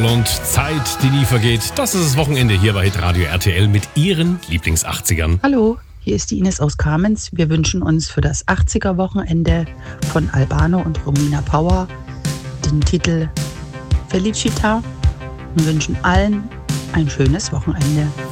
Soul und Zeit, die nie vergeht. Das ist das Wochenende hier bei Hitradio RTL mit Ihren Lieblings-80ern. Hallo, hier ist die Ines aus Kamenz. Wir wünschen uns für das 80er-Wochenende von Albano und Romina Power den Titel Felicita und wünschen allen ein schönes Wochenende.